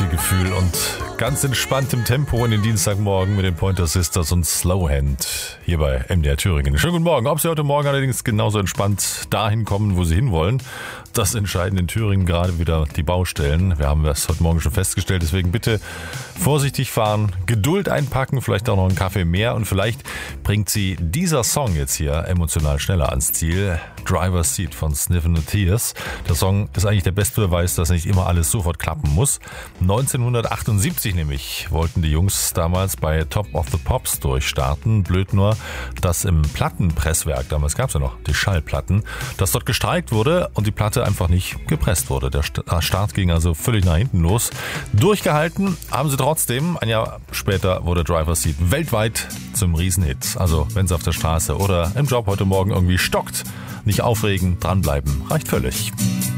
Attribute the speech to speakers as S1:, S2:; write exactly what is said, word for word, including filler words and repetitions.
S1: Partygefühl und ganz entspanntem Tempo in den Dienstagmorgen mit den Pointer Sisters und Slowhand hier bei M D R Thüringen. Schönen guten Morgen. Ob Sie heute Morgen allerdings genauso entspannt dahin kommen, wo Sie hinwollen, das entscheiden in Thüringen gerade wieder die Baustellen. Wir haben das heute Morgen schon festgestellt, deswegen bitte vorsichtig fahren, Geduld einpacken, vielleicht auch noch einen Kaffee mehr und vielleicht bringt Sie dieser Song jetzt hier emotional schneller ans Ziel. Driver's Seat von Sniffin' the Tears. Der Song ist eigentlich der beste Beweis, dass nicht immer alles sofort klappen muss. neunzehnhundertachtundsiebzig nämlich wollten die Jungs damals bei Top of the Pops durchstarten. Blöd nur, dass im Plattenpresswerk, damals gab es ja noch die Schallplatten, dass dort gestreikt wurde und die Platte einfach nicht gepresst wurde. Der Start ging also völlig nach hinten los. Durchgehalten haben sie trotzdem. Ein Jahr später wurde Driver's Seat weltweit zum Riesenhit. Also wenn es auf der Straße oder im Job heute Morgen irgendwie stockt, nicht aufregen, dranbleiben, reicht völlig.